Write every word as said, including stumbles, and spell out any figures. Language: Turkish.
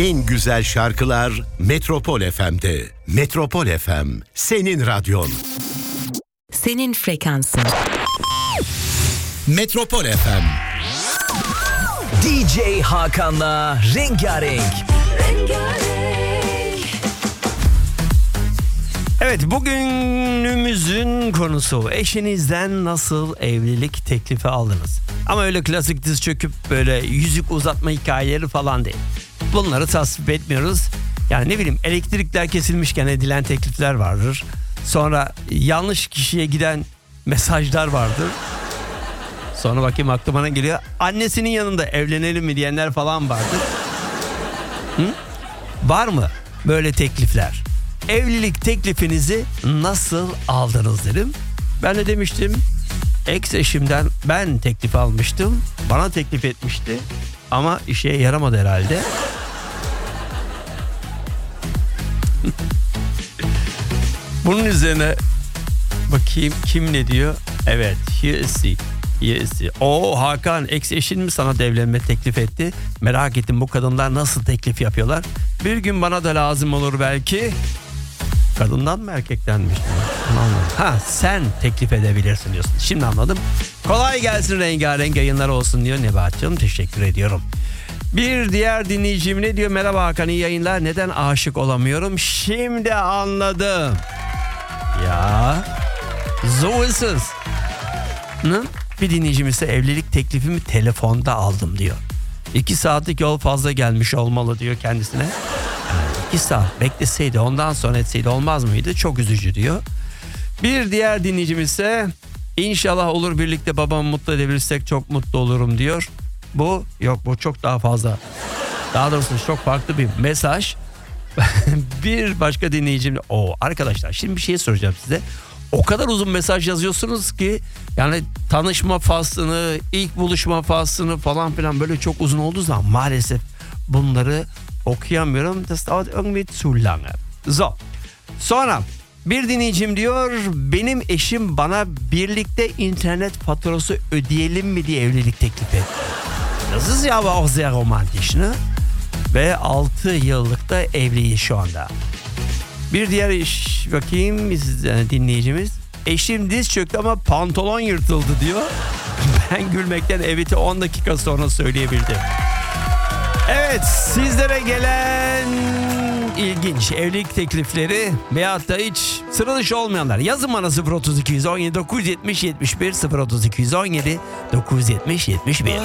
En güzel şarkılar Metropol F M'de. Metropol F M, senin radyon. Senin frekansın. Metropol F M. D J Hakan'la Rengarenk. Evet, bugünümüzün konusu eşinizden nasıl evlilik teklifi aldınız? Ama öyle klasik diz çöküp böyle yüzük uzatma hikayeleri falan değil. Bunları tasvip etmiyoruz. Yani ne bileyim, elektrikler kesilmişken edilen teklifler vardır. Sonra yanlış kişiye giden mesajlar vardır. Sonra bakayım aklıma ne geliyor. Annesinin yanında evlenelim mi diyenler falan vardır. Hı? Var mı böyle teklifler? Evlilik teklifinizi nasıl aldınız dedim. Ben de demiştim, ex eşimden ben teklif almıştım. Bana teklif etmişti. Ama işe yaramadı herhalde. Bunun üzerine bakayım kim ne diyor. Evet, here is he. Here is he. Oo Hakan, ex eşin mi sana da evlenme teklif etti? Merak ettim, bu kadınlar nasıl teklif yapıyorlar? Bir gün bana da lazım olur belki. Kadından mı erkekten mi? Ha, sen teklif edebilirsin diyorsun. Şimdi anladım. Kolay gelsin, rengarenk yayınlar olsun diyor Nebahat'cığım. Teşekkür ediyorum. Bir diğer dinleyicim ne diyor? Merhaba Hakan, iyi yayınlar. Neden aşık olamıyorum? Şimdi anladım. Ya so ist es. Hı? Bir dinleyicim ise evlilik teklifimi telefonda aldım diyor. İki saatlik yol fazla gelmiş olmalı diyor kendisine. İki saat bekleseydi, ondan sonra etseydi olmaz mıydı? Çok üzücü diyor. Bir diğer dinleyicim ise inşallah olur, birlikte babamı mutlu edebilirsek çok mutlu olurum diyor. Bu yok, bu çok daha fazla. Daha doğrusu çok farklı bir mesaj. Bir başka dinleyicim, o arkadaşlar şimdi bir şey soracağım size. O kadar uzun mesaj yazıyorsunuz ki yani tanışma faslını, ilk buluşma faslını falan filan böyle çok uzun olduğu zaman maalesef bunları okuyamıyorum. Das dauert irgendwie zu lange. So. Sonra bir dinleyicim diyor, benim eşim bana birlikte internet faturası ödeyelim mi diye evlilik teklif etti. Das ist ja aber auch sehr romantisch, ne? Ve altı yıllık da evliyiz şu anda. Bir diğer iş bakayım biz dinleyicimiz. Eşim diz çöktü ama pantolon yırtıldı diyor. Ben gülmekten evet'i on dakika sonra söyleyebildim. Evet, sizlere gelen ilginç evlilik teklifleri veyahut da hiç sıra dışı olmayanlar yazın bana sıfır otuz iki on yedi dokuz yüz yetmiş yetmiş bir sıfır otuz iki on yedi dokuz yüz yetmiş yetmiş bir.